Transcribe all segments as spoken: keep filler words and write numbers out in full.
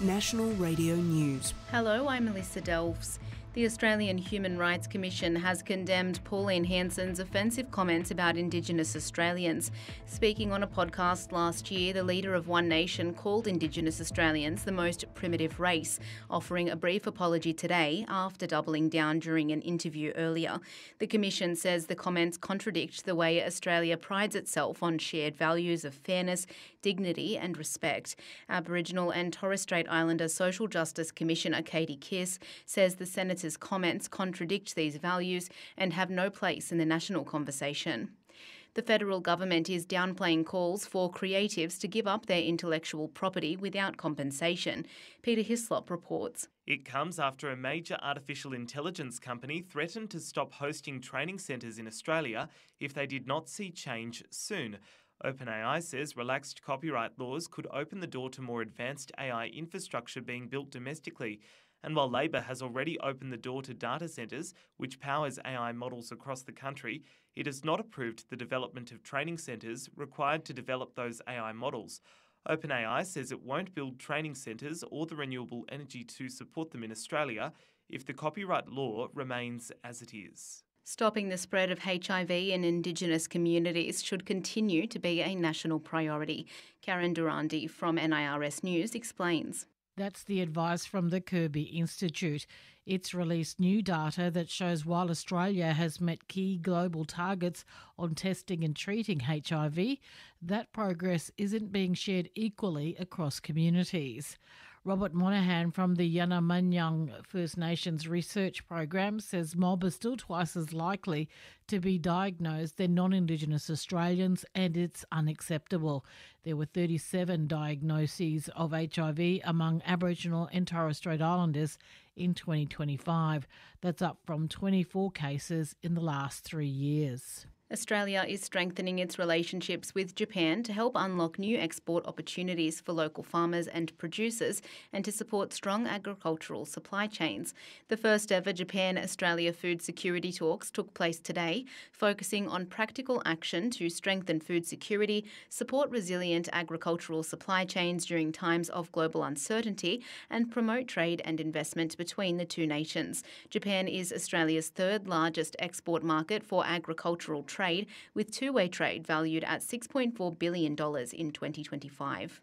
National Radio News. Hello, I'm Melissa Delves. The Australian Human Rights Commission has condemned Pauline Hanson's offensive comments about Indigenous Australians. Speaking on a podcast last year, the leader of One Nation called Indigenous Australians the most primitive race, offering a brief apology today after doubling down during an interview earlier. The Commission says the comments contradict the way Australia prides itself on shared values of fairness, dignity and respect. Aboriginal and Torres Strait Islander Social Justice Commissioner Katie Kiss says the Senator's comments contradict these values and have no place in the national conversation. The federal government is downplaying calls for creatives to give up their intellectual property without compensation. Peter Hislop reports. It comes after a major artificial intelligence company threatened to stop hosting training centres in Australia if they did not see change soon. OpenAI says relaxed copyright laws could open the door to more advanced A I infrastructure being built domestically. And while Labor has already opened the door to data centres, which powers A I models across the country, it has not approved the development of training centres required to develop those A I models. OpenAI says it won't build training centres or the renewable energy to support them in Australia if the copyright law remains as it is. Stopping the spread of H I V in Indigenous communities should continue to be a national priority. Karen Durandi from N I R S News explains. That's the advice from the Kirby Institute. It's released new data that shows while Australia has met key global targets on testing and treating H I V, that progress isn't being shared equally across communities. Robert Monahan from the Yanamanyang First Nations Research Program says mob are still twice as likely to be diagnosed than non-Indigenous Australians, and it's unacceptable. There were thirty-seven diagnoses of H I V among Aboriginal and Torres Strait Islanders in twenty twenty-five. That's up from twenty-four cases in the last three years. Australia is strengthening its relationships with Japan to help unlock new export opportunities for local farmers and producers and to support strong agricultural supply chains. The first ever Japan-Australia food security talks took place today, focusing on practical action to strengthen food security, support resilient agricultural supply chains during times of global uncertainty, and promote trade and investment between the two nations. Japan is Australia's third largest export market for agricultural trade, with two-way trade valued at six point four billion dollars in twenty twenty-five.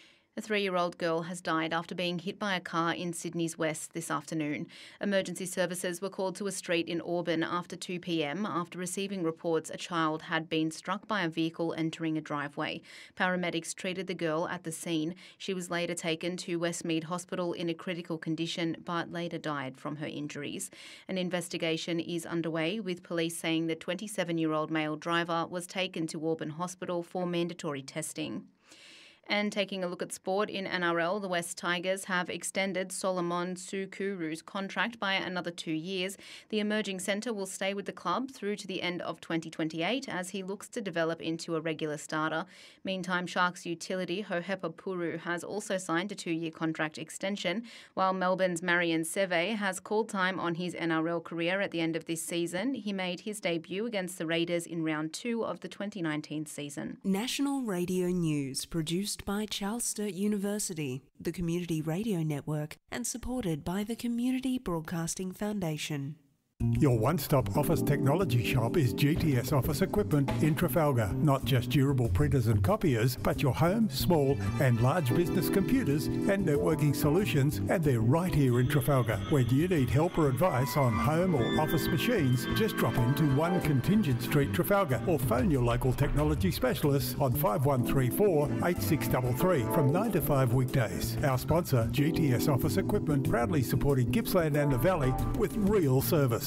A three-year-old girl has died after being hit by a car in Sydney's west this afternoon. Emergency services were called to a street in Auburn after two p.m. after receiving reports a child had been struck by a vehicle entering a driveway. Paramedics treated the girl at the scene. She was later taken to Westmead Hospital in a critical condition but later died from her injuries. An investigation is underway, with police saying the twenty-seven-year-old male driver was taken to Auburn Hospital for mandatory testing. And taking a look at sport in N R L, the West Tigers have extended Solomon Sukuru's contract by another two years. The emerging centre will stay with the club through to the end of twenty twenty-eight as he looks to develop into a regular starter. Meantime, Sharks utility Hohepa Puru has also signed a two-year contract extension, while Melbourne's Marion Seve has called time on his N R L career at the end of this season. He made his debut against the Raiders in round two of the twenty nineteen season. National Radio News, produced by Charles Sturt University, the Community Radio Network, and supported by the Community Broadcasting Foundation. Your one-stop office technology shop is G T S Office Equipment in Trafalgar. Not just durable printers and copiers, but your home, small and large business computers and networking solutions, and they're right here in Trafalgar. When you need help or advice on home or office machines, just drop into one Contingent Street, Trafalgar, or phone your local technology specialist on five one three four, eight six three three from nine to five weekdays. Our sponsor, G T S Office Equipment, proudly supporting Gippsland and the Valley with real service.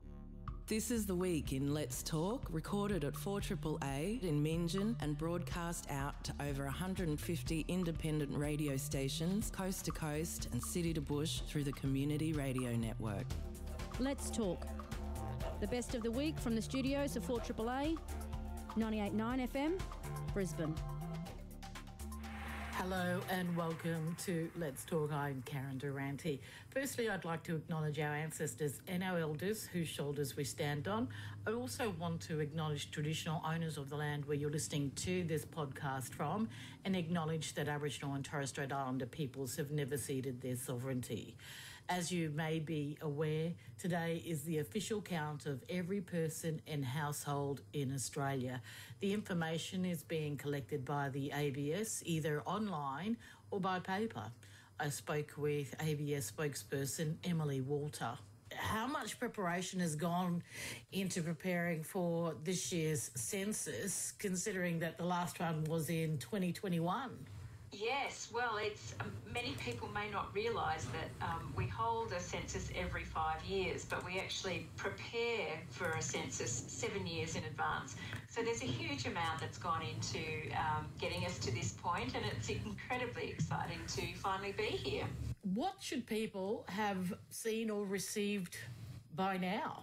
This is The Week in Let's Talk, recorded at four A A in Meanjin and broadcast out to over one hundred fifty independent radio stations, coast to coast and city to bush through the Community Radio Network. Let's Talk. The best of the week from the studios of four A A, ninety-eight point nine F M, Brisbane. Hello and welcome to Let's Talk. I'm Karen Durante. Firstly, I'd like to acknowledge our ancestors and our elders whose shoulders we stand on. I also want to acknowledge traditional owners of the land where you're listening to this podcast from and acknowledge that Aboriginal and Torres Strait Islander peoples have never ceded their sovereignty. As you may be aware, today is the official count of every person and household in Australia. The information is being collected by the A B S, either online or by paper. I spoke with A B S spokesperson Emily Walter. How much preparation has gone into preparing for this year's census, considering that the last one was in twenty twenty-one? Yes, well, it's um, many people may not realise that um, we hold a census every five years, but we actually prepare for a census seven years in advance. So there's a huge amount that's gone into um, getting us to this point, and it's incredibly exciting to finally be here. What should people have seen or received by now?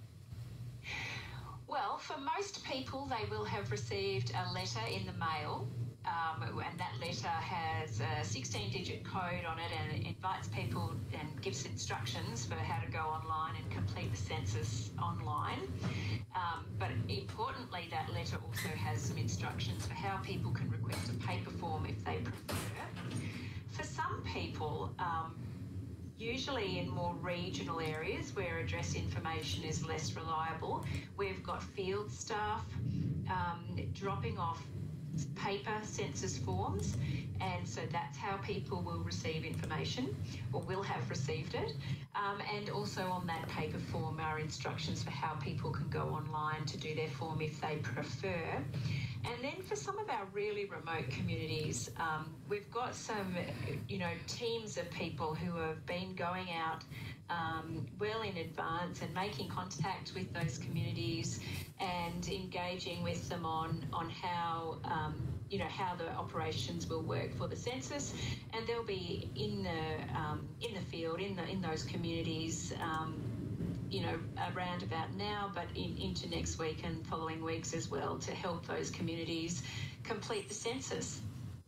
Well, for most people, they will have received a letter in the mail. Um, and that letter has a sixteen-digit code on it, and it invites people and gives instructions for how to go online and complete the census online. Um, but importantly, that letter also has some instructions for how people can request a paper form if they prefer. For some people, um, usually in more regional areas where address information is less reliable, we've got field staff um, dropping off paper census forms, and so that's how people will receive information or will have received it. Um, and also on that paper form are instructions for how people can go online to do their form if they prefer. And then for some of our really remote communities, um, we've got some, you know, teams of people who have been going out um, well in advance and making contact with those communities and engaging with them on on how um, you know how the operations will work for the census. And they'll be in the um, in the field in the in those communities. Um, you know, around about now, but in, into next week and following weeks as well, to help those communities complete the census.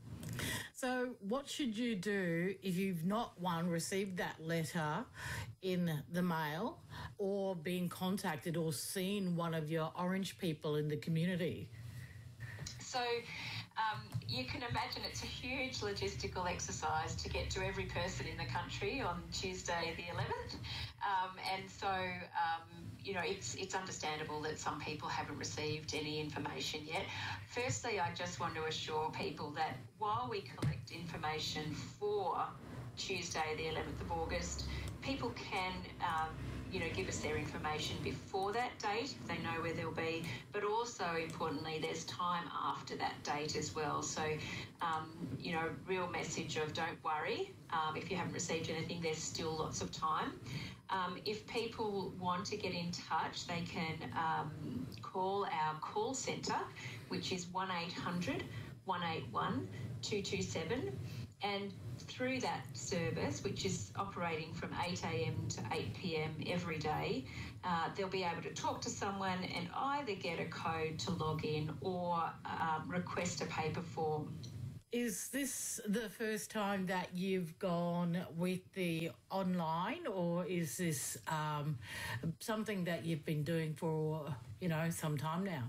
So what should you do if you've not, one, received that letter in the mail or been contacted or seen one of your Orange people in the community? So um, you can imagine it's a huge logistical exercise to get to every person in the country on Tuesday the eleventh. Um, and so, um, you know, it's it's understandable that some people haven't received any information yet. Firstly, I just want to assure people that while we collect information for Tuesday the eleventh of August, people can um, you know, give us their information before that date if they know where they'll be, but also importantly, there's time after that date as well. So, um, you know, real message of don't worry. Um, if you haven't received anything, there's still lots of time. Um, if people want to get in touch, they can um, call our call centre, which is one eight hundred, one eight one, two two seven, and through that service, which is operating from eight a.m. to eight p.m. every day, uh, they'll be able to talk to someone and either get a code to log in or um, request a paper form. Is this the first time that you've gone with the online, or is this um, something that you've been doing for, you know, some time now?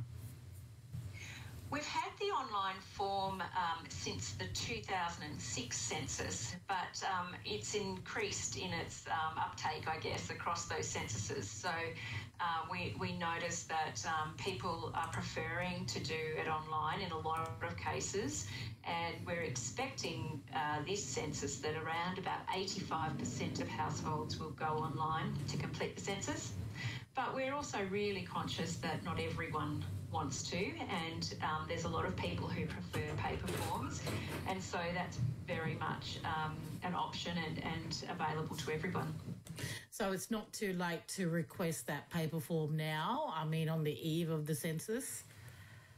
We've had the online form um, since the two thousand six census, but um, it's increased in its um, uptake, I guess, across those censuses. So uh, we, we noticed that um, people are preferring to do it online in a lot of cases, and we're expecting uh, this census that around about eighty-five percent of households will go online to complete the census. But we're also really conscious that not everyone wants to, and um, there's a lot of people who prefer paper forms, and so that's very much um, an option and, and available to everyone. So it's not too late to request that paper form now, I mean on the eve of the census?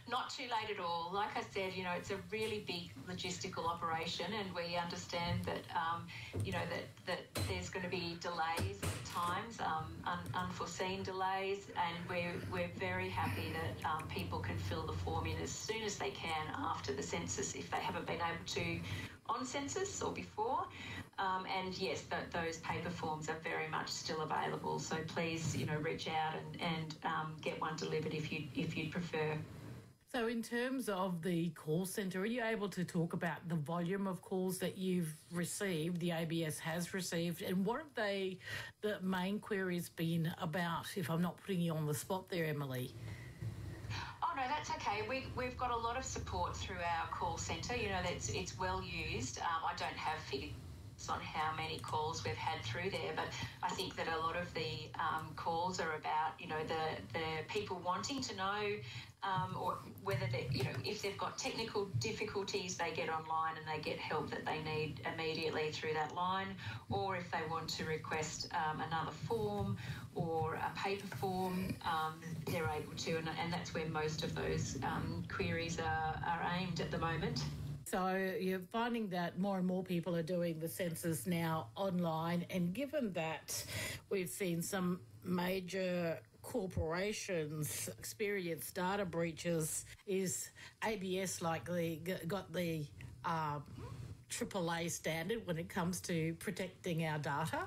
Not too late at all. Like I said, you know, it's a really big logistical operation, and we understand that, um, you know, that, that there's going to be delays at times, um, un- unforeseen delays, and we're, we're very happy that um, people can fill the form in as soon as they can after the census if they haven't been able to on census or before. Um, and yes, th- those paper forms are very much still available. So please, you know, reach out and, and um, get one delivered if you if you'd prefer. So in terms of the call centre, are you able to talk about the volume of calls that you've received, the A B S has received, and what have they, the main queries been about, if I'm not putting you on the spot there, Emily? Oh, no, that's okay. We, we've got a lot of support through our call centre. You know, that's, it's well used. Um, I don't have figures on how many calls we've had through there, but I think that a lot of the um, calls are about, you know, the, the people wanting to know um, or whether they, you know, if they've got technical difficulties, they get online and they get help that they need immediately through that line, or if they want to request um, another form or a paper form, um, they're able to, and, and that's where most of those um, queries are, are aimed at the moment. So you're finding that more and more people are doing the census now online, and given that we've seen some major corporations experience data breaches, is A B S likely got the um, triple A standard when it comes to protecting our data?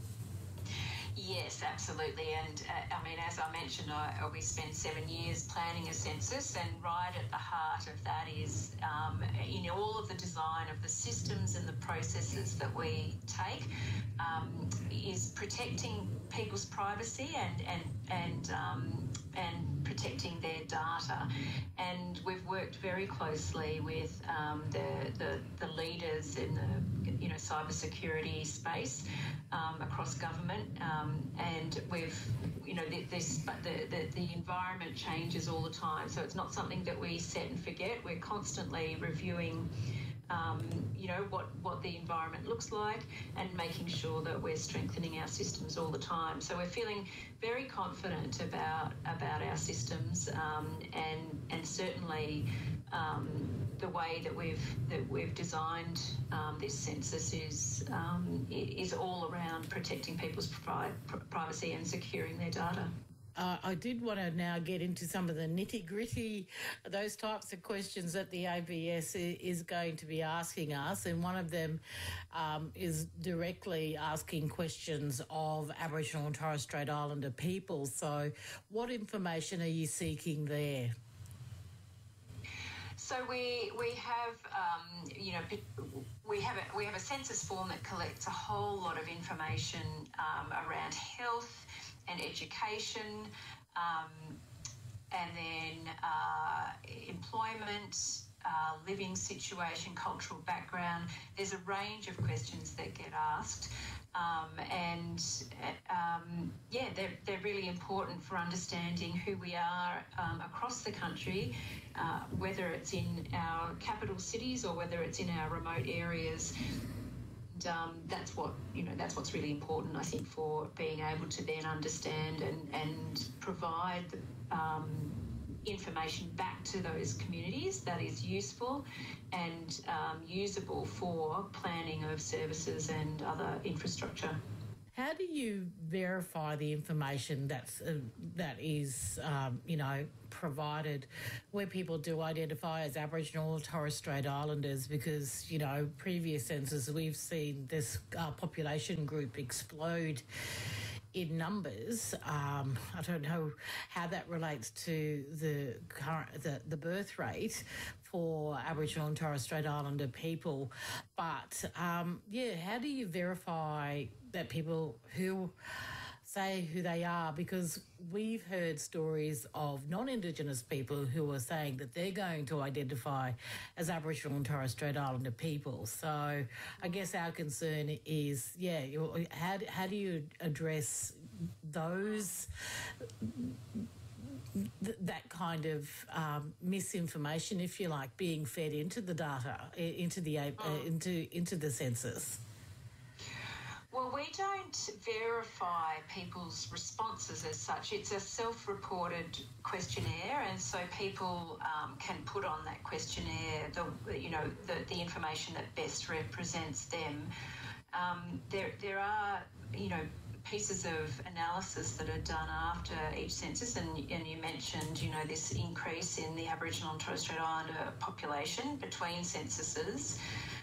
Yes, absolutely. And uh, I mean, as I mentioned, I, we spent seven years planning a census, and right at the heart of that is um, in all of the design of the systems and the processes that we take um, is protecting people's privacy and and and um, and protecting their data. And we've worked very closely with um, the, the the leaders in the you know cybersecurity space um, across government. Um, and we've, you know, this, but the, the, the environment changes all the time. So it's not something that we set and forget. We're constantly reviewing, um, you know, what, what the environment looks like and making sure that we're strengthening our systems all the time. So we're feeling very confident about about our systems um, and and certainly um, the way that we've that we've designed um, this census is um, is all around protecting people's pri- privacy and securing their data. Uh, I did want to now get into some of the nitty-gritty, those types of questions that the A B S is going to be asking us, and one of them um, is directly asking questions of Aboriginal and Torres Strait Islander people. So what information are you seeking there? So we we have um, you know we have a, we have a census form that collects a whole lot of information um, around health and education, um, and then uh, employment, uh, living situation, cultural background. There's a range of questions that get asked, um, and um, yeah, they're they're really important for understanding who we are um, across the country, uh, whether it's in our capital cities or whether it's in our remote areas. And, um, that's what you know. That's what's really important, I think, for being able to then understand and and provide the, um, information back to those communities that is useful and um, usable for planning of services and other infrastructure. How do you verify the information that's uh, that is, um, you know, provided where people do identify as Aboriginal or Torres Strait Islanders? Because, you know, previous censuses we've seen this uh, population group explode in numbers. Um, I don't know how that relates to the current the, the birth rate for Aboriginal and Torres Strait Islander people, but um, yeah, how do you verify that people who say who they are? Because we've heard stories of non-Indigenous people who are saying that they're going to identify as Aboriginal and Torres Strait Islander people. So I guess our concern is, yeah, how, how do you address those, th- that kind of um, misinformation, if you like, being fed into the data, into the uh, into into the census? Well, we don't verify people's responses as such. It's a self-reported questionnaire, and so people um, can put on that questionnaire the you know the, the information that best represents them. Um, there there are you know pieces of analysis that are done after each census, and, and you mentioned you know this increase in the Aboriginal and Torres Strait Islander population between censuses.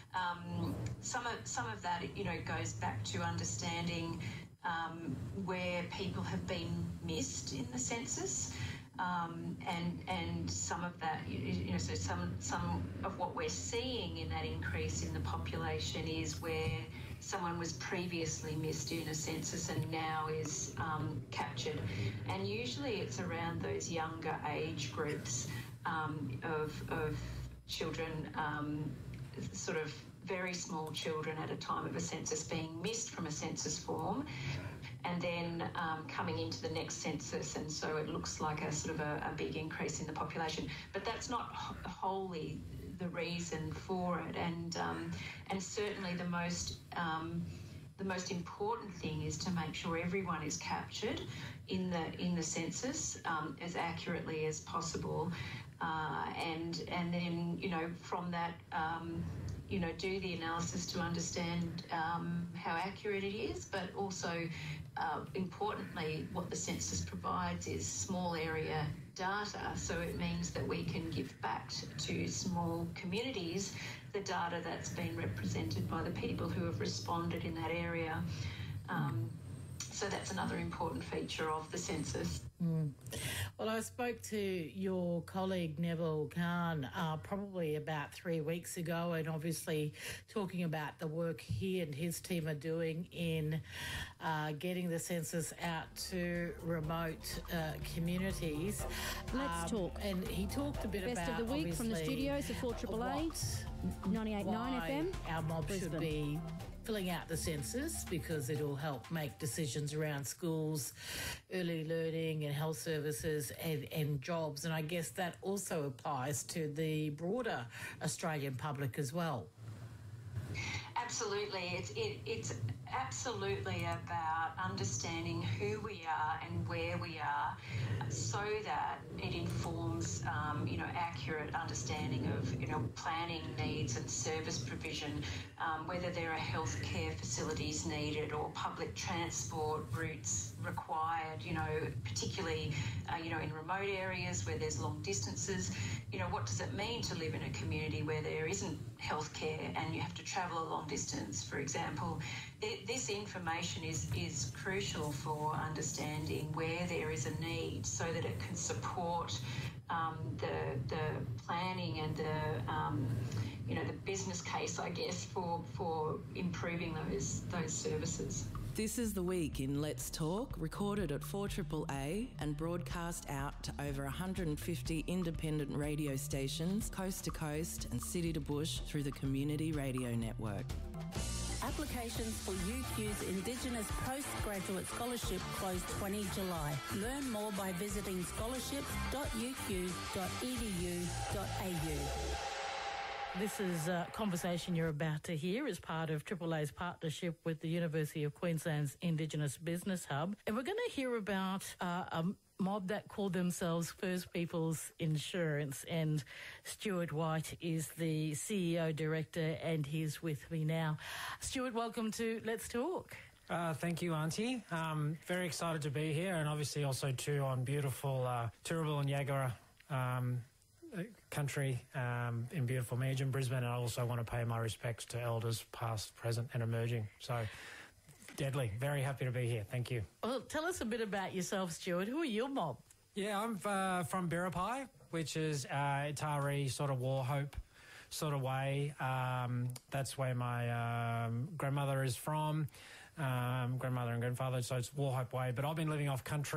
Um, some of some of that, you know, goes back to understanding um, where people have been missed in the census, um, and and some of that, you know, so some some of what we're seeing in that increase in the population is where someone was previously missed in a census and now is um, captured, and usually it's around those younger age groups um, of of children. Um, sort of very small children at a time of a census being missed from a census form, and then um, coming into the next census, and so it looks like a sort of a, a big increase in the population. But that's not h- wholly the reason for it, and um, and certainly the most um, the most important thing is to make sure everyone is captured in the in the census um, as accurately as possible. Uh, and and then, you know, from that, um, you know, do the analysis to understand um, how accurate it is, but also, uh, importantly, what the census provides is small area data. So it means that we can give back to small communities the data that's been represented by the people who have responded in that area. Um, so that's another important feature of the census. Mm. Well, I spoke to your colleague Neville Khan uh, probably about three weeks ago, and obviously talking about the work he and his team are doing in uh, getting the census out to remote uh, communities. Let's um, talk. And he talked a bit Best about of the week from the studios of four triple A, ninety-eight point nine F M. Our mob Brisbane. should be filling out the census because it'll help make decisions around schools, early learning and health services and, and jobs. And I guess that also applies to the broader Australian public as well. Absolutely. It's, it, it's absolutely about understanding who we are and where we are so that it informs, um, you know, accurate understanding of, you know, planning needs and service provision, um, whether there are healthcare facilities needed or public transport routes required, you know, particularly, uh, you know, in remote areas where there's long distances. You know, what does it mean to live in a community where there isn't healthcare and you have to travel a long distance, for example? It, this information is, is crucial for understanding where there is a need so that it can support um, the, the planning and the, um, you know, the business case, I guess, for, for improving those, those services. This is The Week in Let's Talk, recorded at four triple A and broadcast out to over one hundred fifty independent radio stations, coast to coast and city to bush through the Community Radio Network. Applications for U Q's Indigenous Postgraduate Scholarship close the twentieth of July. Learn more by visiting scholarships dot u q dot e d u dot a u. This is a conversation you're about to hear as part of Triple A's partnership with the University of Queensland's Indigenous Business Hub. And we're going to hear about uh, a mob that call themselves First Peoples Insurance. And Stuart White is the C E O director and he's with me now. Stuart, welcome to Let's Talk. Uh, thank you, Auntie. Um, very excited to be here, and obviously also too on beautiful uh, Turrbal and Yagara um country um, in beautiful Meanjin, Brisbane, and I also want to pay my respects to elders past, present and emerging. So, deadly. Very happy to be here. Thank you. Well, tell us a bit about yourself, Stuart. Who are your mob? Yeah, I'm uh, from Biripi, which is uh, Itari sort of war hope sort of way. Um, that's where my um, grandmother is from, um, grandmother and grandfather, so it's war hope way. But I've been living off country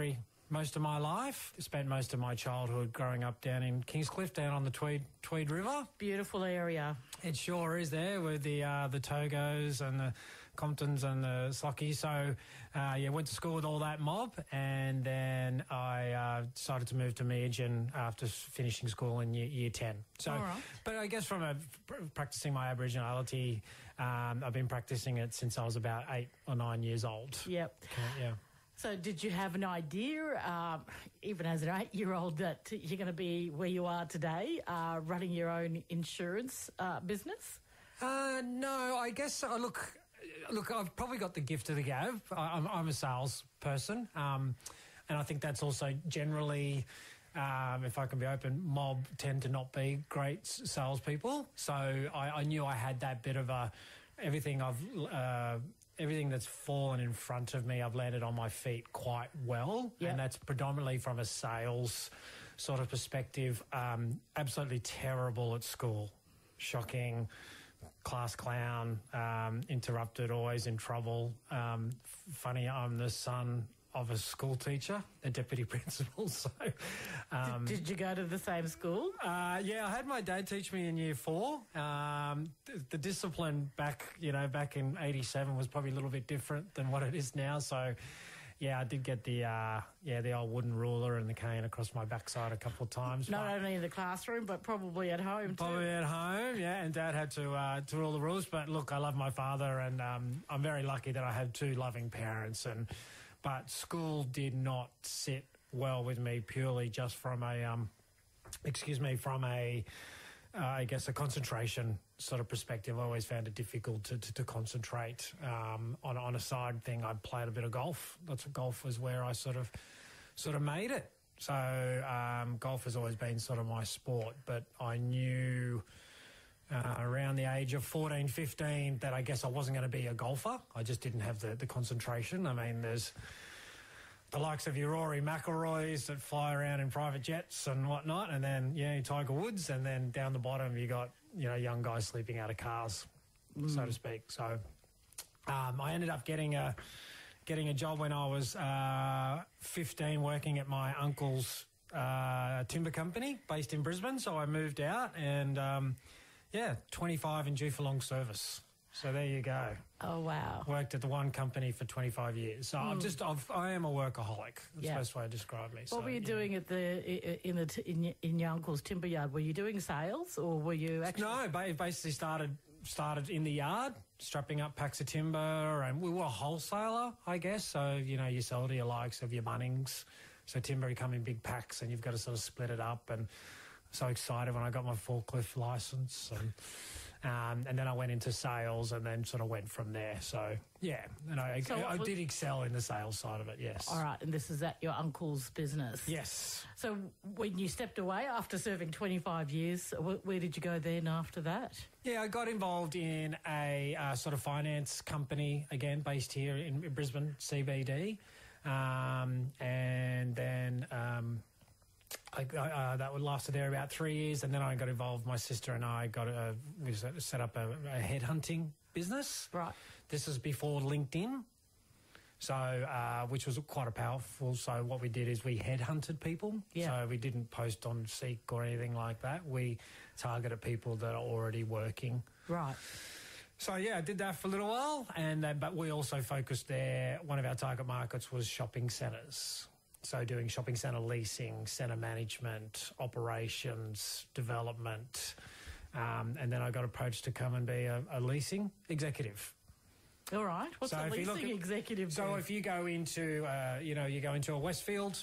most of my life. Spent most of my childhood growing up down in Kingscliff, down on the Tweed Tweed River. Beautiful area. It sure is there with the uh, the Togos and the Comptons and the Slockies. So, uh, yeah, went to school with all that mob, and then I uh, decided to move to Meerjen after finishing school in year, year ten. So, all right. But I guess from a, practicing my Aboriginality, um, I've been practicing it since I was about eight or nine years old. Yep. Okay, yeah. So did you have an idea, um, even as an eight-year-old, that you're going to be where you are today, uh, running your own insurance uh, business? Uh, no, I guess, uh, look, look, I've probably got the gift of the gab. I, I'm, I'm a salesperson, um, and I think that's also generally, um, if I can be open, mob tend to not be great salespeople. So I, I knew I had that bit of a, everything I've... Uh, Everything that's fallen in front of me, I've landed on my feet quite well. Yep. And that's predominantly from a sales sort of perspective. Um, absolutely terrible at school. Shocking. Class clown. Um, interrupted, always in trouble. Um, f- funny, I'm the son of a school teacher, a deputy principal. So, um, did, did you go to the same school? Uh, yeah, I had my dad teach me in year four. Um, the, the discipline back, you know, back in eighty-seven was probably a little bit different than what it is now. So, yeah, I did get the uh, yeah the old wooden ruler and the cane across my backside a couple of times. Not only in the classroom, but probably at home too. Probably at home, yeah. And Dad had to uh, to rule the rules. But look, I love my father, and um, I'm very lucky that I have two loving parents. And but school did not sit well with me purely just from a, um, excuse me, from a, uh, I guess, a concentration sort of perspective. I always found it difficult to, to, to concentrate. Um, on, on a side thing, I played a bit of golf. That's what golf was where I sort of, sort of made it. So um, golf has always been sort of my sport, but I knew uh, around the age of fourteen, fifteen that I guess I wasn't going to be a golfer. I just didn't have the, the concentration. I mean, there's the likes of your Rory McIlroys that fly around in private jets and whatnot, and then, yeah, Tiger Woods, and then down the bottom you got, you know, young guys sleeping out of cars, mm. so to speak. So um, I ended up getting a getting a job when I was uh, fifteen, working at my uncle's uh, timber company based in Brisbane. So I moved out, and um, yeah, twenty-five and due for long service. So there you go. Oh, wow. Worked at the one company for twenty-five years. So mm. I'm just, I've, I am a workaholic. That's yeah. the best way to describe me. What so, were you yeah. doing at the in the in, in your uncle's timber yard? Were you doing sales, or were you actually? No, it basically started started in the yard, strapping up packs of timber, and we were a wholesaler, I guess. So, you know, you sell to your likes of your Bunnings. So timber come in big packs, and you've got to sort of split it up. And so excited when I got my forklift license, and um, and then I went into sales, and then sort of went from there. So yeah, and I, so I, I was, did excel in the sales side of it. Yes. All right, and this is at your uncle's business. Yes. So when you stepped away after serving twenty-five years, wh- where did you go then after that? Yeah, I got involved in a uh, sort of finance company again, based here in Brisbane, C B D, um, and then. Um, I, uh, that lasted there about three years, and then I got involved. My sister and I got a, we set up a, a headhunting business. Right. This was before LinkedIn, so uh, which was quite a powerful. So what we did is we headhunted people. Yeah. So we didn't post on Seek or anything like that. We targeted people that are already working. Right. So yeah, I did that for a little while, and uh, but we also focused there. One of our target markets was shopping centres. So doing shopping centre leasing, centre management, operations, development. Um, and then I got approached to come and be a, a leasing executive. All right. What's so a leasing at, executive So do? if you go into, uh, you know, you go into a Westfield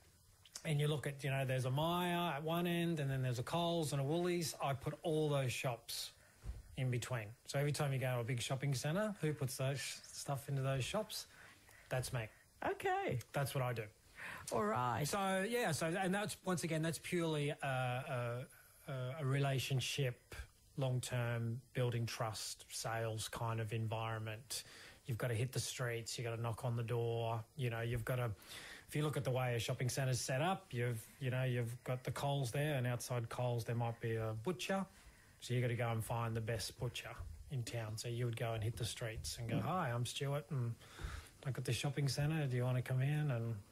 and you look at, you know, there's a Myer at one end, and then there's a Coles and a Woolies. I put all those shops in between. So every time you go to a big shopping centre, who puts those stuff into those shops? That's me. Okay. That's what I do. All right. So, yeah, so and that's, once again, that's purely a, a, a relationship, long-term, building trust, sales kind of environment. You've got to hit the streets, you've got to knock on the door, you know, you've got to, if you look at the way a shopping centre's set up, you've, you know, you've got the Coles there, and outside Coles there might be a butcher, so you've got to go and find the best butcher in town. So you would go and hit the streets and go, hi, I'm Stuart, and I've got this shopping centre, do you want to come in? And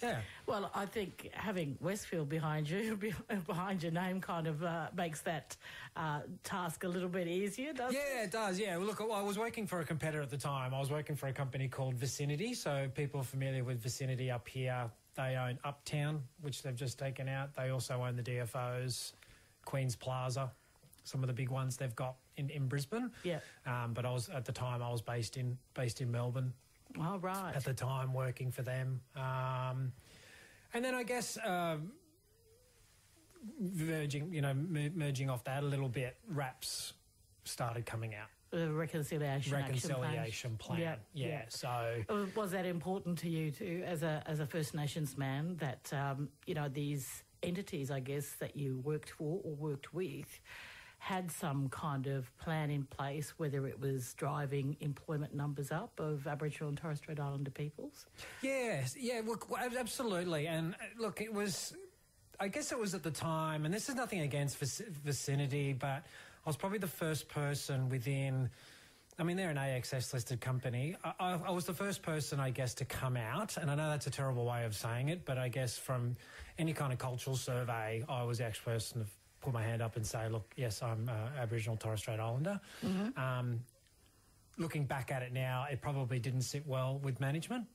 Yeah. Well, I think having Westfield behind you, behind your name, kind of uh, makes that uh, task a little bit easier, doesn't yeah, it? Yeah, it does. Yeah. Well, look, I was working for a competitor at the time. I was working for a company called Vicinity. So people are familiar with Vicinity up here. They own Uptown, which they've just taken out. They also own the D F Os, Queen's Plaza, some of the big ones they've got in, in Brisbane. Yeah. Um, but I was at the time I was based in based in Melbourne. Oh, right. At the time, working for them. Um, and then I guess um, verging, you know, merging off that a little bit, RAPs started coming out. The reconciliation reconciliation plan. plan. Yeah, yeah. yeah. So was that important to you too, as a as a First Nations man, that um, you know, these entities, I guess, that you worked for or worked with, had some kind of plan in place, whether it was driving employment numbers up of Aboriginal and Torres Strait Islander peoples? Yes, yeah, look, absolutely. And look, it was, I guess it was at the time, and this is nothing against Vicinity, but I was probably the first person within, I mean, they're an A X S-listed company. I, I, I was the first person, I guess, to come out, and I know that's a terrible way of saying it, but I guess from any kind of cultural survey, I was the actual person to put my hand up and say, look, yes, I'm uh, Aboriginal Torres Strait Islander. Mm-hmm. Um, looking back at it now, it probably didn't sit well with management,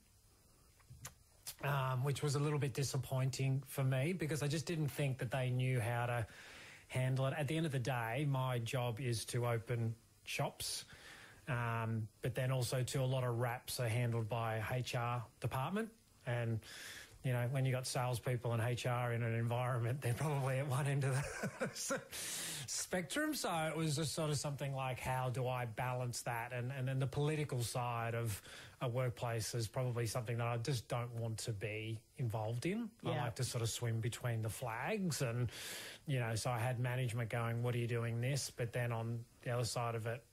um, which was a little bit disappointing for me because I just didn't think that they knew how to handle it. At the end of the day, my job is to open shops, um, but then also too, a lot of RAPs are handled by H R department, and you know, when you got salespeople and H R in an environment, they're probably at one end of the spectrum. So it was just sort of something like, how do I balance that? And and then the political side of a workplace is probably something that I just don't want to be involved in. Yeah. I like to sort of swim between the flags, and you know, so I had management going, "What are you doing this?" But then on the other side of it,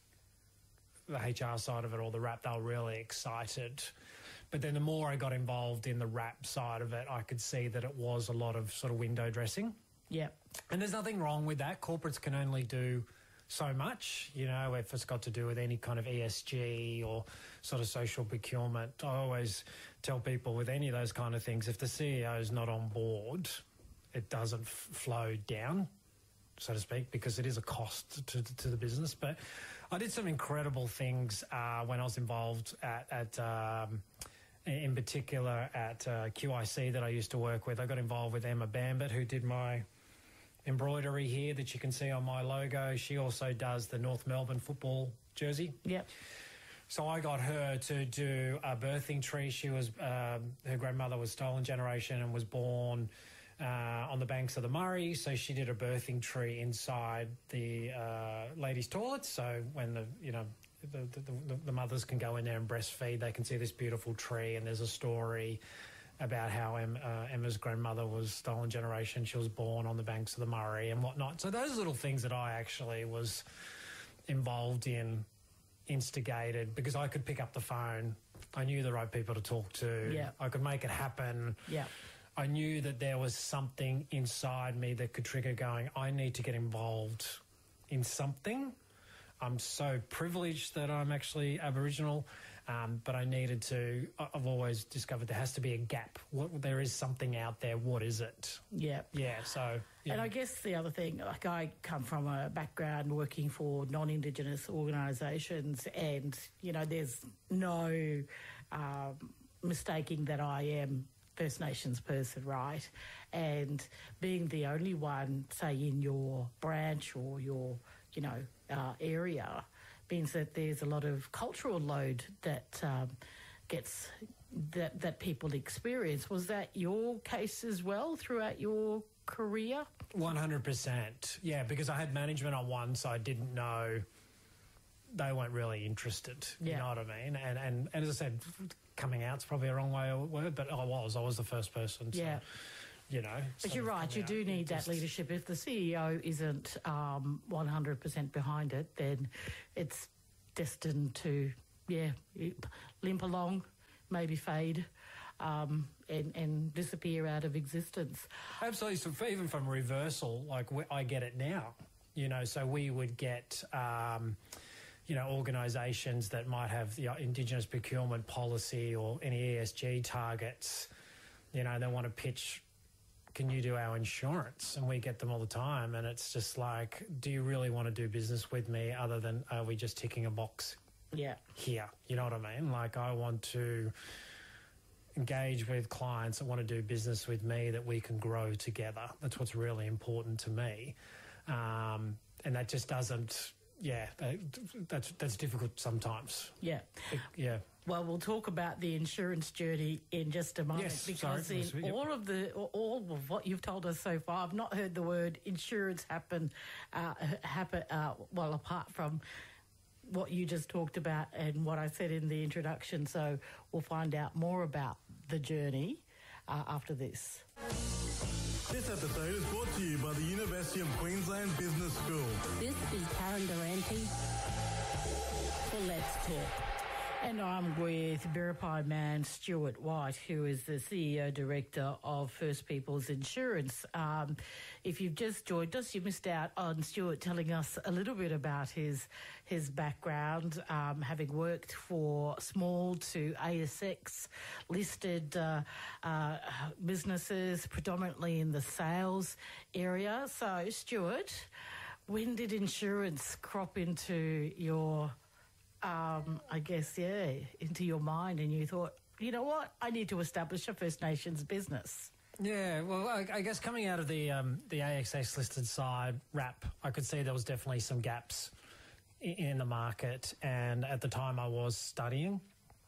the H R side of it, or the RAP, they were really excited. But then the more I got involved in the RAP side of it, I could see that it was a lot of sort of window dressing. Yeah. And there's nothing wrong with that. Corporates can only do so much, you know, if it's got to do with any kind of E S G or sort of social procurement. I always tell people with any of those kind of things, if the C E O is not on board, it doesn't f- flow down, so to speak, because it is a cost to, to the business. But I did some incredible things uh, when I was involved at... at um, in particular at uh, Q I C that I used to work with. I got involved with Emma Bambit, who did my embroidery here that you can see on my logo. She also does the North Melbourne football jersey. Yep. So I got her to do a birthing tree. She was, um, her grandmother was Stolen Generation and was born uh, on the banks of the Murray. So she did a birthing tree inside the uh, ladies' toilets. So when the, you know, The, the, the mothers can go in there and breastfeed. They can see this beautiful tree, and there's a story about how em, uh, Emma's grandmother was Stolen Generation. She was born on the banks of the Murray and whatnot. So those little things that I actually was involved in, instigated, because I could pick up the phone. I knew the right people to talk to. Yeah. I could make it happen. Yeah. I knew that there was something inside me that could trigger going, I need to get involved in something. I'm so privileged that I'm actually Aboriginal, um, but I needed to, I've always discovered there has to be a gap. What, there is something out there. What is it? Yeah. Yeah, so... Yeah. And I guess the other thing, like I come from a background working for non-Indigenous organisations, and, you know, there's no um, mistaking that I am First Nations person, right? And being the only one, say, in your branch or your, you know, uh, area means that there's a lot of cultural load that um, gets that that people experience. Was that your case as well throughout your career? one hundred percent. Yeah, because I had management on one side, didn't know, they weren't really interested. Yeah. You know what I mean? And, and and as I said, coming out's probably a wrong way of word, but I was. I was the first person. So, yeah. You know. But you're right, you do need that leadership. If the C E O isn't um, one hundred percent behind it, then it's destined to, yeah, limp along, maybe fade, um, and, and disappear out of existence. Absolutely. So for, even from reversal, like we, I get it now, you know, so we would get... Um, you know, organisations that might have the Indigenous procurement policy or any E S G targets, You know, they want to pitch, can you do our insurance? And we get them all the time. And it's just like, do you really want to do business with me other than are we just ticking a box yeah. here? You know what I mean? Like, I want to engage with clients that want to do business with me, that we can grow together. That's what's really important to me. Um, and that just doesn't, yeah, that, that's that's difficult sometimes. Yeah. It, yeah. Well, we'll talk about the insurance journey in just a moment, yes, because sorry. in Yep. all of the all of what you've told us so far, I've not heard the word insurance happen. Uh, happen uh, well, apart from what you just talked about and what I said in the introduction. So we'll find out more about the journey uh, after this. This episode is brought to you by the University of Queensland Business School. This is Karen Durante for Let's Talk. And I'm with Biripi man Stuart White, who is the C E O Director of First Peoples Insurance. Um, if you've just joined us, you missed out on Stuart telling us a little bit about his his background, um, having worked for small to A S X listed uh, uh, businesses, predominantly in the sales area. So, Stuart, when did insurance crop into your Um, I guess, yeah, into your mind, and you thought, you know what, I need to establish a First Nations business? Yeah, well, I, I guess coming out of the um, the A S X listed side wrap, I could see there was definitely some gaps in, in the market. And at the time I was studying,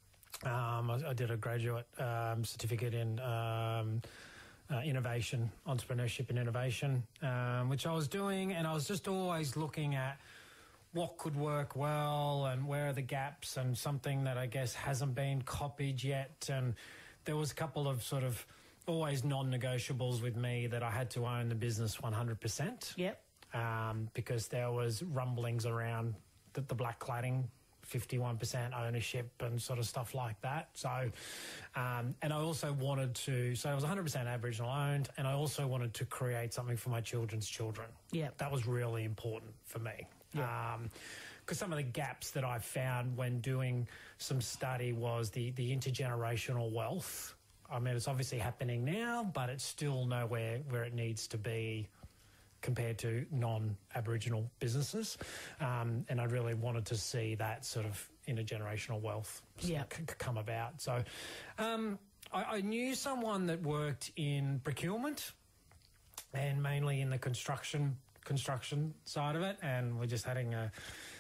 um, I, I did a graduate um, certificate in um, uh, innovation, entrepreneurship and innovation, um, which I was doing, and I was just always looking at what could work well and where are the gaps, and something that I guess hasn't been copied yet. And there was a couple of sort of always non-negotiables with me, that I had to own the business one hundred percent. Yep. Um, because there was rumblings around the, the black cladding, fifty-one percent ownership and sort of stuff like that. So, um, and I also wanted to, so I was one hundred percent Aboriginal owned, and I also wanted to create something for my children's children. Yeah. That was really important for me. Yeah. Um, because some of the gaps that I found when doing some study was the, the intergenerational wealth. I mean, it's obviously happening now, but it's still nowhere where it needs to be compared to non-Aboriginal businesses. Um, and I really wanted to see that sort of intergenerational wealth yeah. c- come about. So um, I, I knew someone that worked in procurement, and mainly in the construction construction side of it, and we're just having a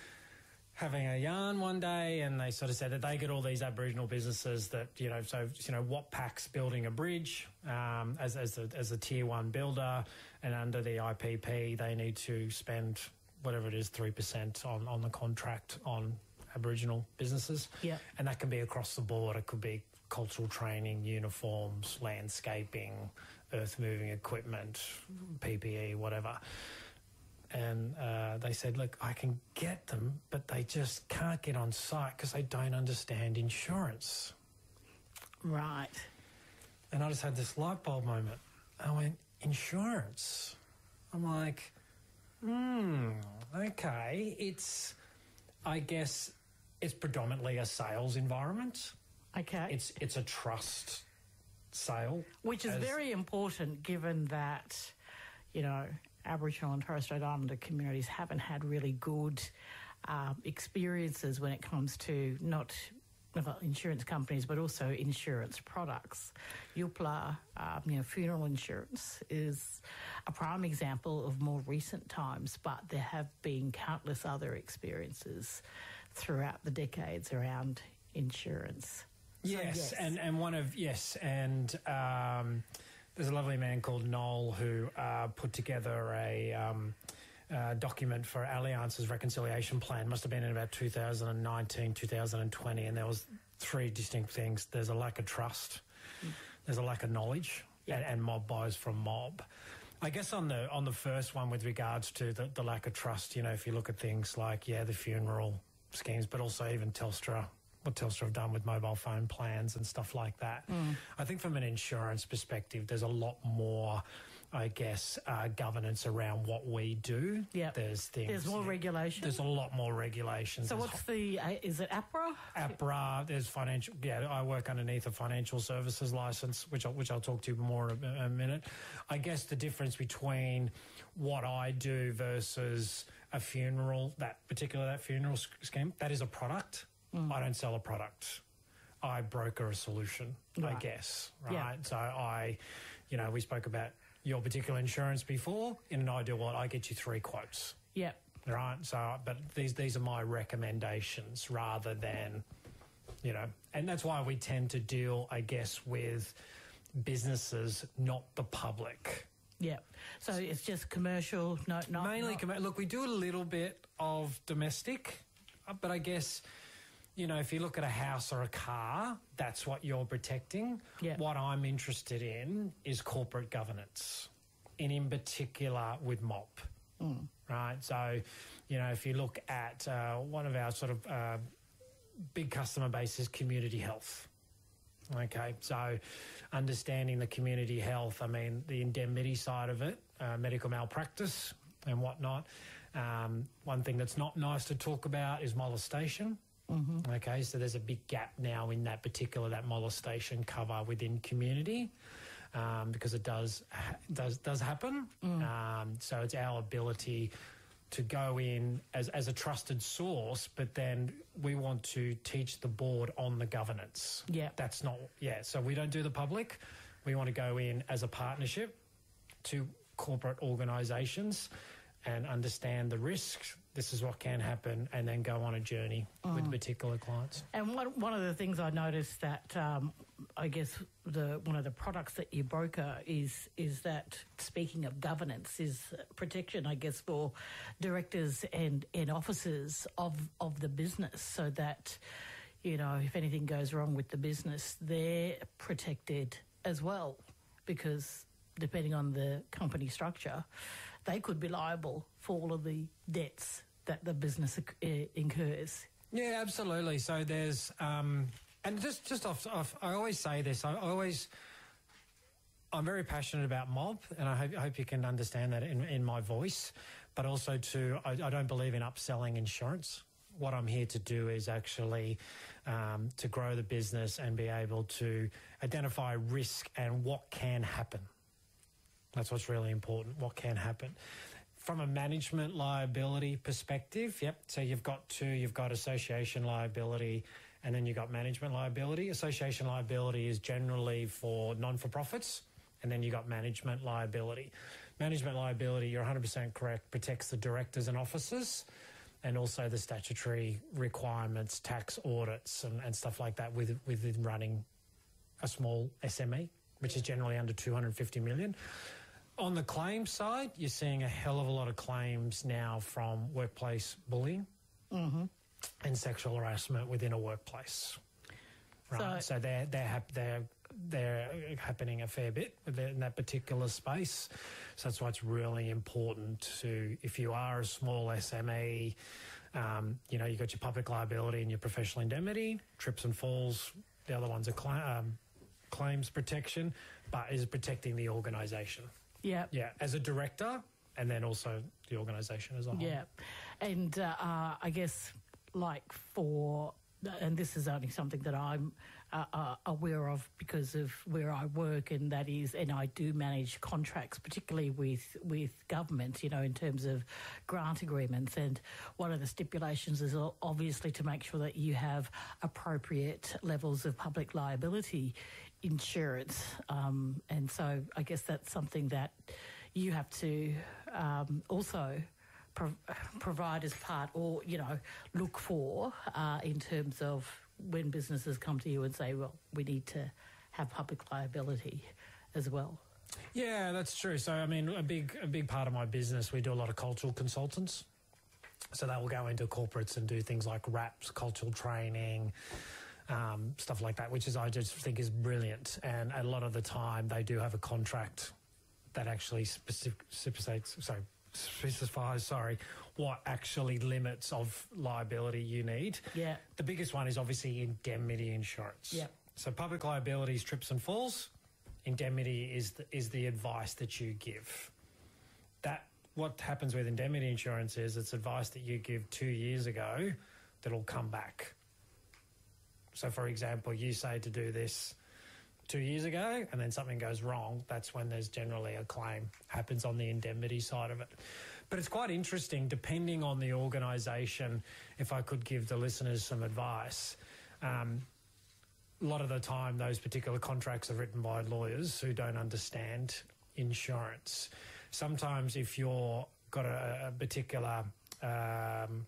having a yarn one day, and they sort of said that they get all these Aboriginal businesses that, you know, so, you know, Watpac's building a bridge um, as as a, as a tier one builder, and under the I P P they need to spend whatever it is, three percent on, on the contract on Aboriginal businesses. Yeah. And that can be across the board. It could be cultural training, uniforms, landscaping, earth moving equipment, P P E, whatever. And uh, they said, look, I can get them, but they just can't get on site because they don't understand insurance. Right. And I just had this light bulb moment. I went, insurance? I'm like, hmm, okay. It's, I guess, it's predominantly a sales environment. Okay. It's it's a trust sale. Which is as, very important, given that, you know, Aboriginal and Torres Strait Islander communities haven't had really good uh, experiences when it comes to not well, insurance companies, but also insurance products. Yoopla, um, you know, funeral insurance is a prime example of more recent times, but there have been countless other experiences throughout the decades around insurance. Yes, so, yes. and and one of yes, and. Um, There's a lovely man called Noel who uh, put together a um, uh, document for Allianz's reconciliation plan. Must have been in about two thousand nineteen, two thousand twenty, and there was three distinct things. There's a lack of trust, mm. there's a lack of knowledge, yeah. and, and mob buys from mob. I guess on the on the first one with regards to the, the lack of trust, you know, if you look at things like, yeah, the funeral schemes, but also even Telstra, what Telstra have done with mobile phone plans and stuff like that. Mm. I think from an insurance perspective, there's a lot more I guess, uh, governance around what we do. Yeah. There's things. There's more regulation. There's a lot more regulations. So There's what's the, uh, is it APRA? APRA, there's financial, yeah, I work underneath a financial services licence, which I'll, which I'll talk to you more in a, a minute. I guess the difference between what I do versus a funeral, that particular, that funeral scheme, that is a product. Mm. I don't sell a product. I broker a solution, right. I guess, right? Yeah. So I, you know, we spoke about your particular insurance before. In an ideal world, I get you three quotes. Yeah. Right. So, but these these are my recommendations rather than, you know, and that's why we tend to deal, I guess, with businesses, not the public. Yeah. So it's just commercial, no, not mainly not... commercial. Look, we do a little bit of domestic, but I guess, you know, if you look at a house or a car, that's what you're protecting. Yeah. What I'm interested in is corporate governance, and in particular with M O P. Mm. Right. So, you know, if you look at uh, one of our sort of uh, big customer base is community health. Okay. So understanding the community health, I mean, the indemnity side of it, uh, medical malpractice and whatnot. Um, one thing that's not nice to talk about is molestation. Mm-hmm. Okay, so there's a big gap now in that particular, that molestation cover within community, um, because it does does does happen. Mm. Um, so it's our ability to go in as, as a trusted source, but then we want to teach the board on the governance. Yeah. That's not, yeah, so we don't do the public. We want to go in as a partnership to corporate organisations and understand the risks. This is what can happen, and then go on a journey mm. with particular clients. And one one of the things I noticed that um, I guess the one of the products that you broker is is that, speaking of governance, is protection, I guess, for directors and, and officers of of the business, so that, you know, if anything goes wrong with the business, they're protected as well, because depending on the company structure, they could be liable for all of the debts that the business incurs. Yeah, absolutely. So there's, um, and just just off, off, I always say this, I always, I'm very passionate about M O B, and I hope, I hope you can understand that in, in my voice, but also too, I, I don't believe in upselling insurance. What I'm here to do is actually um, to grow the business and be able to identify risk and what can happen. That's what's really important, what can happen. From a management liability perspective, yep, so you've got two, you've got association liability and then you've got management liability. Association liability is generally for non-for-profits, and then you've got management liability. Management liability, you're one hundred percent correct, protects the directors and officers, and also the statutory requirements, tax audits and, and stuff like that with, within running a small S M E, which is generally under two hundred fifty million. On the claims side, you're seeing a hell of a lot of claims now from workplace bullying mm-hmm. and sexual harassment within a workplace. Right, so, so they're they're hap- they're they're happening a fair bit in that particular space. So that's why it's really important to, if you are a small S M E, um, you know, you've got your public liability and your professional indemnity, trips and falls. The other ones are cl- um, claims protection, but is protecting the organisation. Yeah. Yeah, as a director, and then also the organisation as a whole. Yeah. And uh, uh, I guess, like, for, and this is only something that I'm uh, uh, aware of because of where I work, and that is, and I do manage contracts, particularly with, with government, you know, in terms of grant agreements. And one of the stipulations is obviously to make sure that you have appropriate levels of public liability insurance, um, and so I guess that's something that you have to um, also pro- provide as part, or, you know, look for uh, in terms of when businesses come to you and say, well, we need to have public liability as well. Yeah, that's true. So, I mean, a big a big part of my business, we do a lot of cultural consultants. So they will go into corporates and do things like RAPs, cultural training, Um, stuff like that, which is, I just think is brilliant. And a lot of the time they do have a contract that actually specific, specifies, sorry, specifies, sorry, what actually limits of liability you need. Yeah. The biggest one is obviously indemnity insurance. Yeah. So public liability is trips and falls. indemnity is the, is the advice that you give. That what happens with indemnity insurance is it's advice that you give two years ago that'll come back. So, for example, you say to do this two years ago and then something goes wrong, that's when there's generally a claim happens on the indemnity side of it. But it's quite interesting, depending on the organisation, if I could give the listeners some advice. Um, a lot of the time, those particular contracts are written by lawyers who don't understand insurance. Sometimes if you're got a, a particular, um,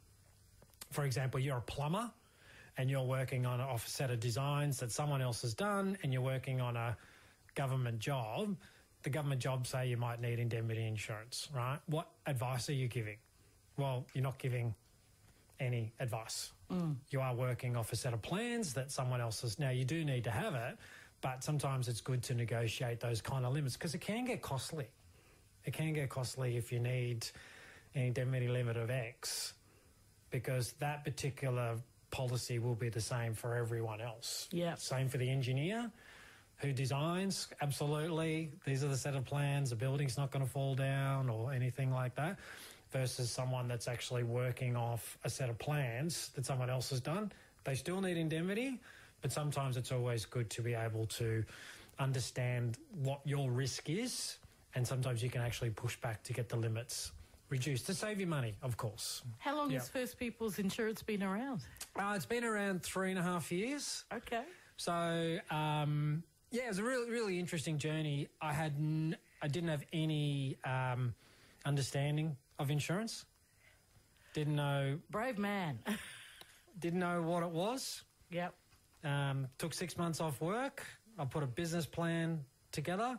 for example, you're a plumber and you're working on a set of designs that someone else has done and you're working on a government job, the government jobs say you might need indemnity insurance, right? What advice are you giving? Well, you're not giving any advice. Mm. You are working off a set of plans that someone else has. Now, you do need to have it, but sometimes it's good to negotiate those kind of limits because it can get costly. It can get costly if you need an indemnity limit of X because that particular policy will be the same for everyone else. Yeah. Same for the engineer who designs, absolutely. These are the set of plans, the building's not going to fall down or anything like that, versus someone that's actually working off a set of plans that someone else has done. They still need indemnity, but sometimes it's always good to be able to understand what your risk is, and sometimes you can actually push back to get the limits reduced to save you money, of course. How long Yeah. has First People's Insurance been around? Uh, it's been around three and a half years. Okay. So, um, yeah, it was a really, really interesting journey. I had, n- I didn't have any um, understanding of insurance. Didn't know. Brave man. Didn't know what it was. Yep. Um, took six months off work. I put a business plan together.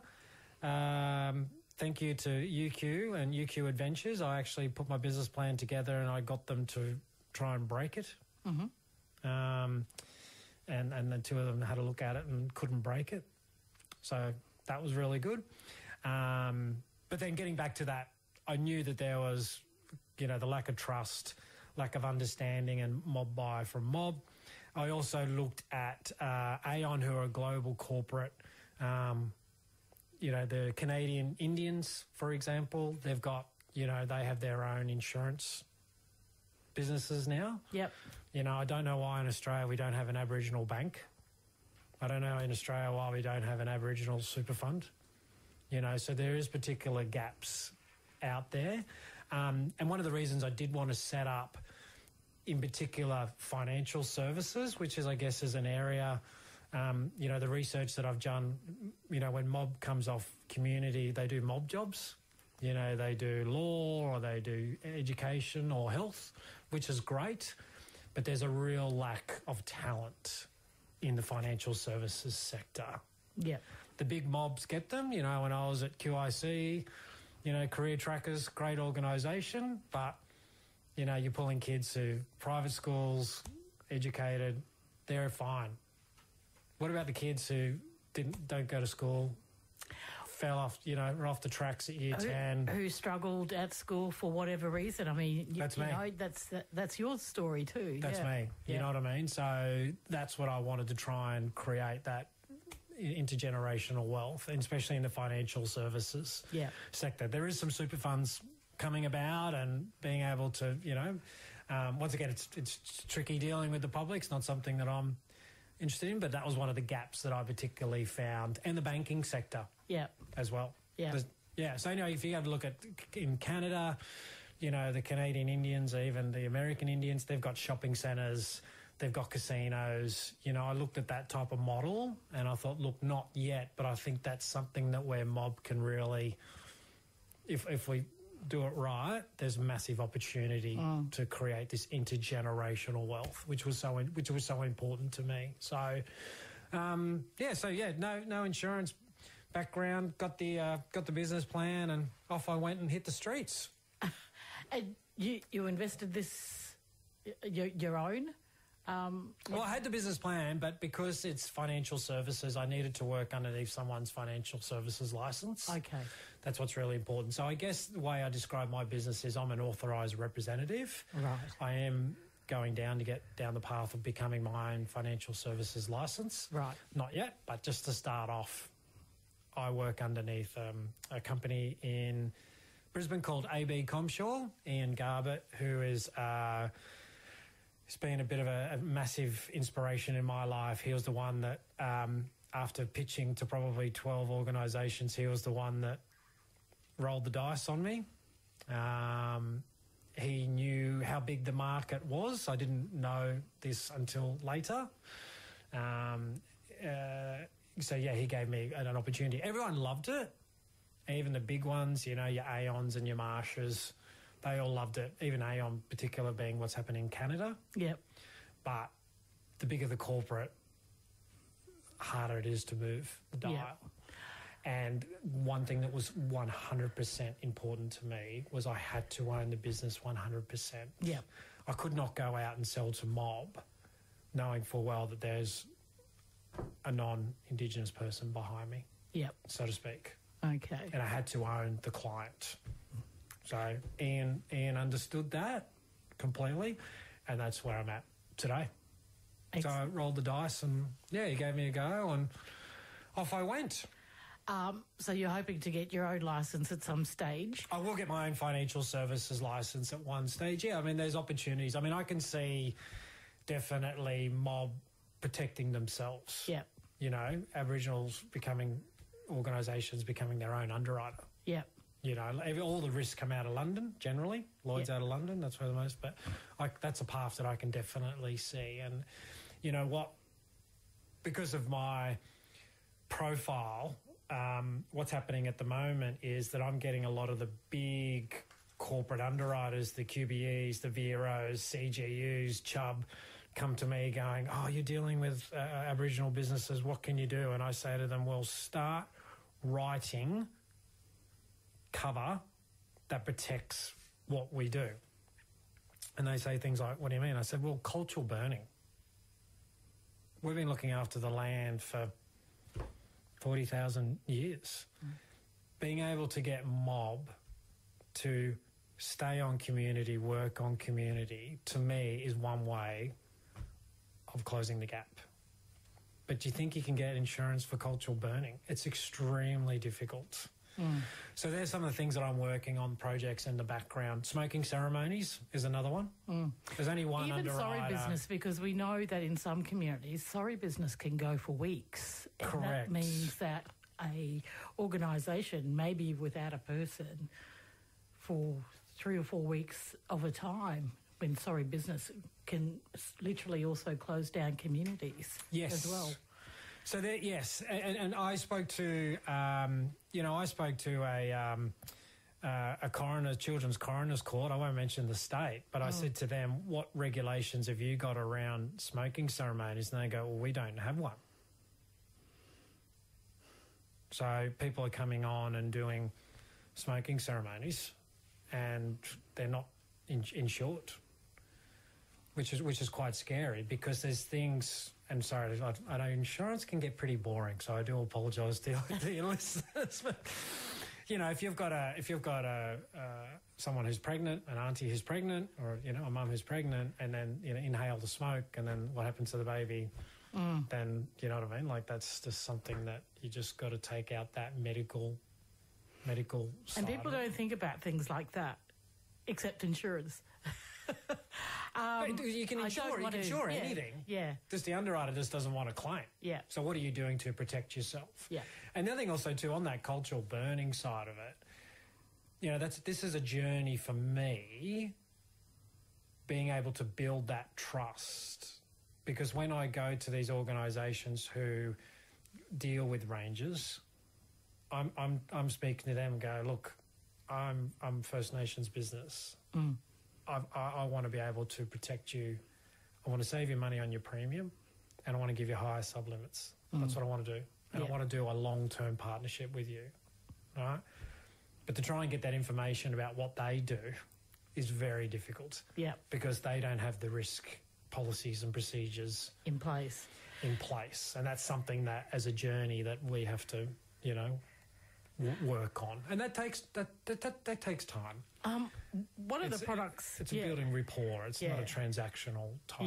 Um, thank you to U Q and U Q Adventures. I actually put my business plan together and I got them to try and break it. Mm-hmm. Um, and, and the two of them had a look at it and couldn't break it. So that was really good. Um, but then getting back to that, I knew that there was, you know, the lack of trust, lack of understanding and mob buy from mob. I also looked at uh, Aon, who are a global corporate. Um, you know, the Canadian Indians, for example, they've got, you know, they have their own insurance businesses now. Yep. You know, I don't know why in Australia we don't have an Aboriginal bank. I don't know in Australia why we don't have an Aboriginal super fund. You know, so there is particular gaps out there. Um, and one of the reasons I did want to set up, in particular, financial services, which is, I guess, is an area, um, you know, the research that I've done, you know, when mob comes off community, they do mob jobs. You know, they do law or they do education or health, which is great. But there's a real lack of talent in the financial services sector. Yeah. The big mobs get them. You know, when I was at Q I C, you know, Career Trackers, great organisation, but, you know, you're pulling kids to private schools, educated, they're fine. What about the kids who didn't don't go to school, fell off, you know, off the tracks at year who, ten? Who struggled at school for whatever reason. I mean, you, That's you me. know, that's that, that's your story too. That's yeah. me. You yeah. know what I mean? So that's what I wanted to try and create, that intergenerational wealth, and especially in the financial services yeah. sector. There is some super funds coming about and being able to, you know, um, once again, it's, it's tricky dealing with the public. It's not something that I'm interested in, but that was one of the gaps that I particularly found, and the banking sector yeah. as well. Yeah. There's, yeah. So anyway, if you have a look at in Canada, you know, the Canadian Indians, even the American Indians, they've got shopping centres, they've got casinos. You know, I looked at that type of model and I thought, look, not yet, but I think that's something that where mob can really, if if we do it right, there's massive opportunity Mm. to create this intergenerational wealth, which was so which was so important to me. So, um, yeah, so yeah, no no insurance background, got the uh, got the business plan, and off I went and hit the streets. And you you invested this your your own. Um, Well, I had the business plan, but because it's financial services, I needed to work underneath someone's financial services license. Okay. That's what's really important. So I guess the way I describe my business is I'm an authorised representative. Right. I am going down to get down the path of becoming my own financial services license. Right. Not yet, but just to start off, I work underneath um, a company in Brisbane called A B Comshaw. Ian Garbett, who is uh, he's been a bit of a, a massive inspiration in my life. He was the one that, um, after pitching to probably twelve organisations, he was the one that rolled the dice on me. Um, he knew how big the market was. I didn't know this until later. Um, uh, so, yeah, he gave me an, an opportunity. Everyone loved it. Even the big ones, you know, your Aons and your Marshes, they all loved it. Even Aon in particular being what's happening in Canada. Yep. But the bigger the corporate, harder it is to move the dial. Yep. And one thing that was one hundred percent important to me was I had to own the business one hundred percent. Yep. I could not go out and sell to mob knowing full well that there's a non-Indigenous person behind me, yep, so to speak. Okay. And I had to own the client. So Ian, Ian understood that completely, and that's where I'm at today. Excellent. So I rolled the dice and, yeah, he gave me a go and off I went. Um, so you're hoping to get your own licence at some stage? I will get my own financial services licence at one stage, yeah. I mean, there's opportunities. I mean, I can see definitely mob protecting themselves. Yep. You know, Aboriginals becoming, organisations becoming their own underwriter. Yep. You know, all the risks come out of London, generally. Lloyd's yep. out of London, that's where the most, but I, that's a path that I can definitely see. And, you know what, because of my profile, um, what's happening at the moment is that I'm getting a lot of the big corporate underwriters, the Q B Es, the Veros, C G Us, Chubb, come to me going, oh, you're dealing with uh, Aboriginal businesses, what can you do? And I say to them, well, start writing cover that protects what we do. And they say things like, what do you mean? I said, well, cultural burning. We've been looking after the land for forty thousand years. Mm. Being able to get mob to stay on community, work on community, to me is one way of closing the gap. But do you think you can get insurance for cultural burning? It's extremely difficult. Mm. So there's some of the things that I'm working on, projects in the background. Smoking ceremonies is another one. Mm. There's only one Even underwriter. sorry business, because we know that in some communities, sorry business can go for weeks. And correct. That means that a organisation may be without a person for three or four weeks of a time, when sorry business can literally also close down communities yes. as well. So there, yes, and, and I spoke to, um, you know, I spoke to a um, uh, a coroner, children's coroner's court. I won't mention the state, but oh. I said to them, "What regulations have you got around smoking ceremonies?" And they go, "Well, we don't have one." So people are coming on and doing smoking ceremonies, and they're not in, insured, which is which is quite scary because there's things. And sorry, I, I know insurance can get pretty boring, so I do apologise to, to your listeners. But you know, if you've got a if you've got a uh, someone who's pregnant, an auntie who's pregnant, or you know, a mum who's pregnant, and then you know, inhale the smoke, and then what happens to the baby? Mm. Then you know what I mean. Like that's just something that you just got to take out that medical medical. And people don't think about things like that, except insurance. um, you can insure, you can insure to, yeah, anything. Yeah. Just the underwriter just doesn't want to claim. Yeah. So what are you doing to protect yourself? Yeah. And the other thing also too, on that cultural burning side of it, you know, that's this is a journey for me, being able to build that trust. Because when I go to these organisations who deal with rangers, I'm I'm I'm speaking to them and go, look, I'm I'm First Nations business. Mm. I, I, I want to be able to protect you. I want to save you money on your premium, and I want to give you higher sublimits. Mm. That's what I want to do. And yeah. I want to do a long-term partnership with you, right? But to try and get that information about what they do is very difficult. Yeah. Because they don't have the risk policies and procedures in place. In place, and that's something that, as a journey, that we have to, you know, w- work on, and that takes that that that, that takes time. Um, what are it's, the products? It's a yeah. building rapport. It's yeah. not a transactional type. Yeah,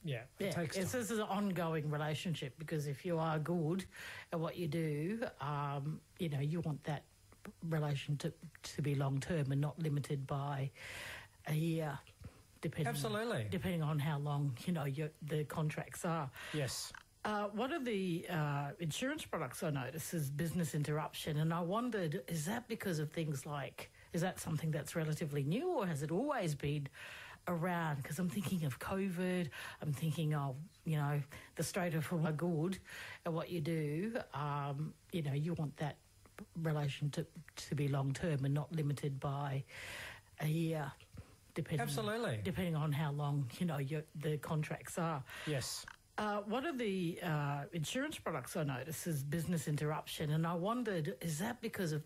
Yeah, it Yeah, takes it's, time. this is an ongoing relationship because if you are good at what you do, um, you know, you want that relation to, to be long-term and not limited by a year, depending, Absolutely. depending on how long, you know, your, the contracts are. Yes. Uh, one of the uh, insurance products I noticed is business interruption, and I wondered, is that because of things like, is that something that's relatively new or has it always been around? Because I'm thinking of COVID, I'm thinking of, you know, the Strait of Hormuz good at what you do. Um, you know, you want that relation to, to be long-term and not limited by a year, depending, Absolutely. depending on how long, you know, your, the contracts are. Yes. Uh, one of the uh, insurance products I noticed is business interruption, and I wondered, is that because of